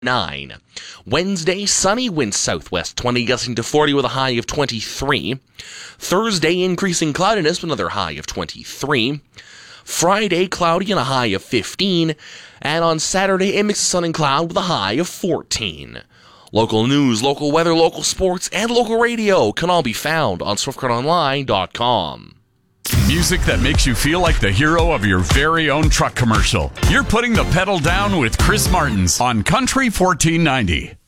9. Wednesday, sunny, winds southwest 20, gusting to 40 with a high of 23. Thursday, increasing cloudiness with another high of 23. Friday, cloudy and a high of 15. And on Saturday, a mix of sun and cloud with a high of 14. Local news, local weather, local sports, and local radio can all be found on SwiftCartOnline.com. Music that makes you feel like the hero of your very own truck commercial. You're putting the pedal down with Chris Martins on Country 1490.